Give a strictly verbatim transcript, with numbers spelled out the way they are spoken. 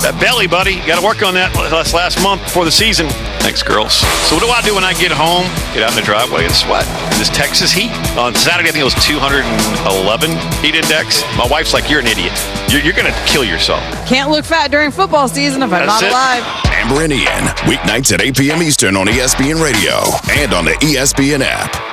That belly, buddy. You got to work on that last, last month before the season. Thanks, girls. So what do I do when I get home? Get out in the driveway and sweat. This Texas heat. On Saturday, I think it was two hundred eleven heat index. My wife's like, you're an idiot. You're, you're going to kill yourself. Can't look fat during football season if I'm That's not it. alive. Amber and Ian, weeknights at eight p.m. Eastern on E S P N Radio and on the E S P N app.